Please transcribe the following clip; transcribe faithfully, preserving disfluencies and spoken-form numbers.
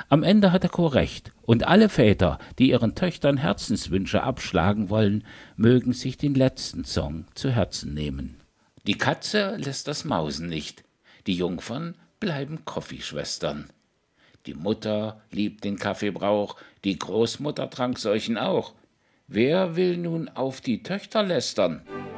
Am Ende hat der Chor recht, und alle Väter, die ihren Töchtern Herzenswünsche abschlagen wollen, mögen sich den letzten Song zu Herzen nehmen. Die Katze lässt das Mausen nicht, die Jungfern bleiben Koffeeschwestern. Die Mutter liebt den Kaffeebrauch, die Großmutter trank solchen auch. Wer will nun auf die Töchter lästern?